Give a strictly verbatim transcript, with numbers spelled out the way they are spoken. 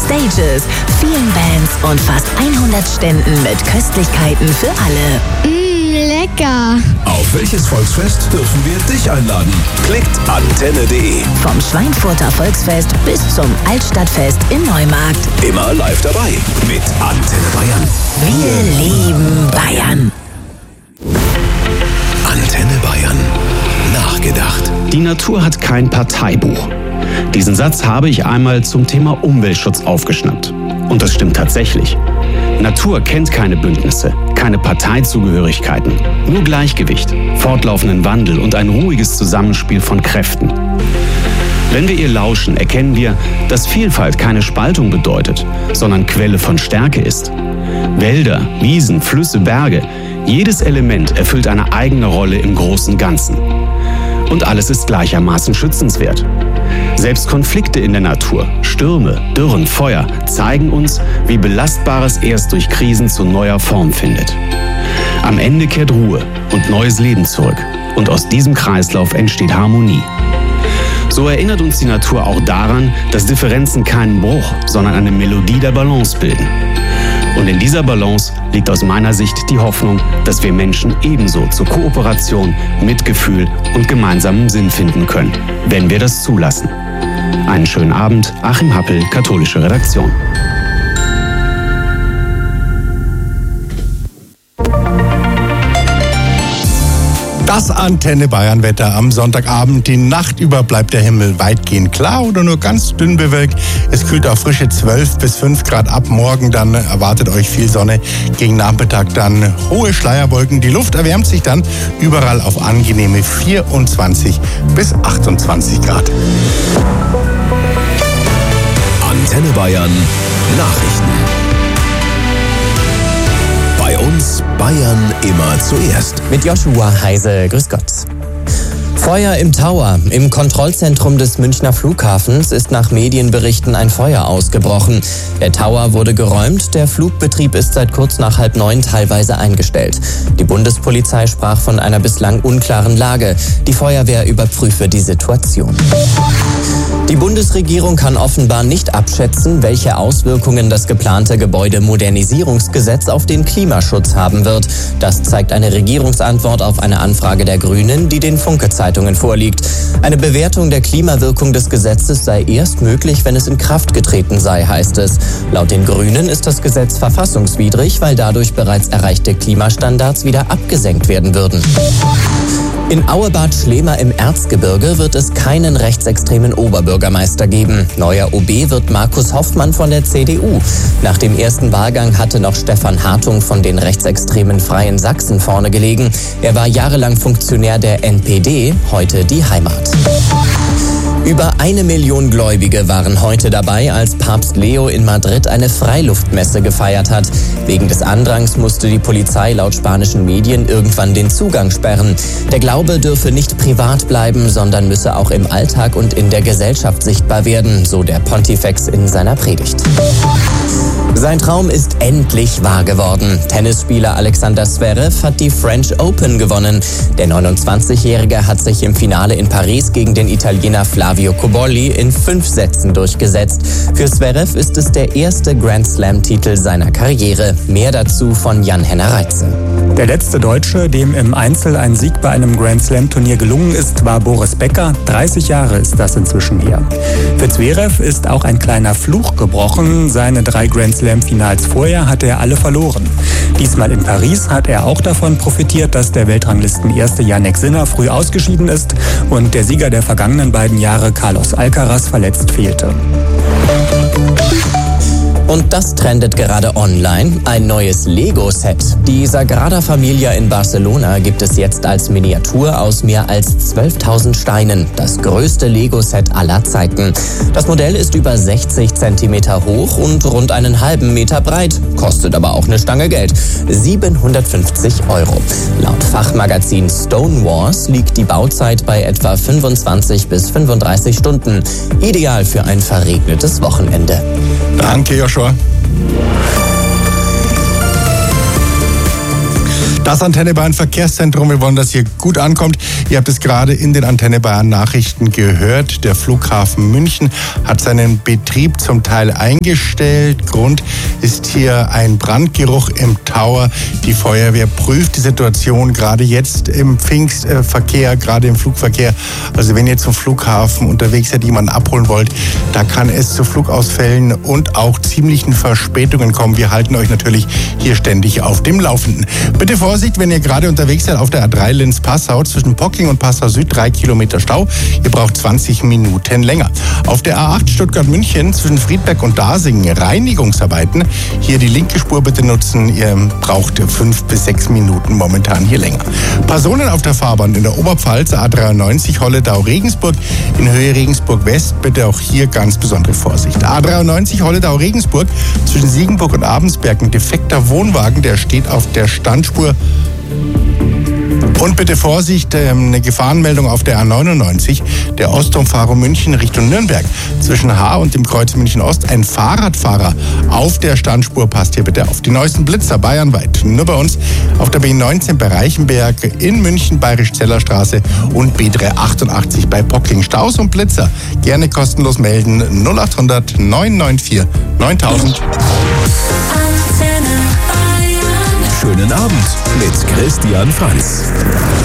Stages, vielen Bands und fast hundert Ständen mit Köstlichkeiten für alle. Mmh, lecker. Auf welches Volksfest dürfen wir dich einladen? Klickt antenne punkt de. Vom Schweinfurter Volksfest bis zum Altstadtfest in Neumarkt. Immer live dabei mit Antenne Bayern. Wir lieben Bayern. Antenne Bayern. Nachgedacht. Die Natur hat kein Parteibuch. Diesen Satz habe ich einmal zum Thema Umweltschutz aufgeschnappt. Und das stimmt tatsächlich. Natur kennt keine Bündnisse, keine Parteizugehörigkeiten, nur Gleichgewicht, fortlaufenden Wandel und ein ruhiges Zusammenspiel von Kräften. Wenn wir ihr lauschen, erkennen wir, dass Vielfalt keine Spaltung bedeutet, sondern Quelle von Stärke ist. Wälder, Wiesen, Flüsse, Berge, jedes Element erfüllt eine eigene Rolle im großen Ganzen. Und alles ist gleichermaßen schützenswert. Selbst Konflikte in der Natur, Stürme, Dürren, Feuer zeigen uns, wie Belastbares erst durch Krisen zu neuer Form findet. Am Ende kehrt Ruhe und neues Leben zurück. Und aus diesem Kreislauf entsteht Harmonie. So erinnert uns die Natur auch daran, dass Differenzen keinen Bruch, sondern eine Melodie der Balance bilden. Und in dieser Balance liegt aus meiner Sicht die Hoffnung, dass wir Menschen ebenso zur Kooperation, Mitgefühl und gemeinsamen Sinn finden können, wenn wir das zulassen. Einen schönen Abend, Achim Happel, Katholische Redaktion. Das Antenne Bayern Wetter am Sonntagabend. Die Nacht über bleibt der Himmel weitgehend klar oder nur ganz dünn bewölkt. Es kühlt auf frische zwölf bis fünf Grad ab. Morgen dann erwartet euch viel Sonne. Gegen Nachmittag dann hohe Schleierwolken. Die Luft erwärmt sich dann überall auf angenehme vierundzwanzig bis achtundzwanzig Grad. Antenne Bayern Nachrichten. Bei uns Bayern immer zuerst. Mit Joshua Heise, grüß Gott. Feuer im Tower. Im Kontrollzentrum des Münchner Flughafens ist nach Medienberichten ein Feuer ausgebrochen. Der Tower wurde geräumt, der Flugbetrieb ist seit kurz nach halb neun teilweise eingestellt. Die Bundespolizei sprach von einer bislang unklaren Lage. Die Feuerwehr überprüfe die Situation. Die Bundesregierung kann offenbar nicht abschätzen, welche Auswirkungen das geplante Gebäudemodernisierungsgesetz auf den Klimaschutz haben wird. Das zeigt eine Regierungsantwort auf eine Anfrage der Grünen, die den Funke-Zeitungen vorliegt. Eine Bewertung der Klimawirkung des Gesetzes sei erst möglich, wenn es in Kraft getreten sei, heißt es. Laut den Grünen ist das Gesetz verfassungswidrig, weil dadurch bereits erreichte Klimastandards wieder abgesenkt werden würden. In Auebad Schlema im Erzgebirge wird es keinen rechtsextremen Oberbürgermeister geben. Neuer O B wird Markus Hoffmann von der C D U. Nach dem ersten Wahlgang hatte noch Stefan Hartung von den rechtsextremen Freien Sachsen vorne gelegen. Er war jahrelang Funktionär der N P D, heute die Heimat. Über eine Million Gläubige waren heute dabei, als Papst Leo in Madrid eine Freiluftmesse gefeiert hat. Wegen des Andrangs musste die Polizei laut spanischen Medien irgendwann den Zugang sperren. Der Glaube dürfe nicht privat bleiben, sondern müsse auch im Alltag und in der Gesellschaft sichtbar werden, so der Pontifex in seiner Predigt. Sein Traum ist endlich wahr geworden. Tennisspieler Alexander Zverev hat die French Open gewonnen. Der neunundzwanzigjährige hat sich im Finale in Paris gegen den Italiener Flavio Cobolli in fünf Sätzen durchgesetzt. Für Zverev ist es der erste Grand Slam-Titel seiner Karriere. Mehr dazu von Jan-Henner Reitze. Der letzte Deutsche, dem im Einzel ein Sieg bei einem Grand Slam-Turnier gelungen ist, war Boris Becker. dreißig Jahre ist das inzwischen her. Für Zverev ist auch ein kleiner Fluch gebrochen. Seine drei Grand Slam-Finals vorher hatte er alle verloren. Diesmal in Paris hat er auch davon profitiert, dass der Weltranglisten-Erste Jannik Sinner früh ausgeschieden ist und der Sieger der vergangenen beiden Jahre Carlos Alcaraz verletzt fehlte. Und das trendet gerade online. Ein neues Lego-Set. Die Sagrada Familia in Barcelona gibt es jetzt als Miniatur aus mehr als zwölftausend Steinen. Das größte Lego-Set aller Zeiten. Das Modell ist über sechzig Zentimeter hoch und rund einen halben Meter breit. Kostet aber auch eine Stange Geld. siebenhundertfünfzig Euro. Laut Fachmagazin Stone Wars liegt die Bauzeit bei etwa fünfundzwanzig bis fünfunddreißig Stunden. Ideal für ein verregnetes Wochenende. Danke, Joshua. Das Antenne Bayern Verkehrszentrum, wir wollen, dass hier gut ankommt. Ihr habt es gerade in den Antenne Bayern Nachrichten gehört. Der Flughafen München hat seinen Betrieb zum Teil eingestellt. Grund ist hier ein Brandgeruch im Tower. Die Feuerwehr prüft die Situation gerade jetzt im Pfingstverkehr, gerade im Flugverkehr. Also wenn ihr zum Flughafen unterwegs seid, jemanden abholen wollt, da kann es zu Flugausfällen und auch ziemlichen Verspätungen kommen. Wir halten euch natürlich hier ständig auf dem Laufenden. Bitte Vorsicht, wenn ihr gerade unterwegs seid auf der A drei Linz-Passau zwischen Pocking und Passau Süd, drei Kilometer Stau. Ihr braucht zwanzig Minuten länger. Auf der A acht Stuttgart-München zwischen Friedberg und Dasingen Reinigungsarbeiten. Hier die linke Spur bitte nutzen. Ihr braucht fünf bis sechs Minuten momentan hier länger. Personen auf der Fahrbahn in der Oberpfalz, A dreiundneunzig Holledau-Regensburg in Höhe Regensburg-West. Bitte auch hier ganz besondere Vorsicht. A dreiundneunzig Holledau-Regensburg zwischen Siegenburg und Abensberg. Ein defekter Wohnwagen, der steht auf der Standspur. Und bitte Vorsicht, eine Gefahrenmeldung auf der A neunundneunzig, der Ostumfahrung München Richtung Nürnberg. Zwischen Haar und dem Kreuz München Ost ein Fahrradfahrer auf der Standspur, passt hier bitte auf. Die neuesten Blitzer bayernweit, nur bei uns auf der B neunzehn bei Reichenberg, in München Bayerisch-Zeller-Straße und B dreihundertachtundachtzig bei Pocking. Staus und Blitzer gerne kostenlos melden, null achthundert neun neun vier neuntausend. Schönen Abend mit Christian Franz.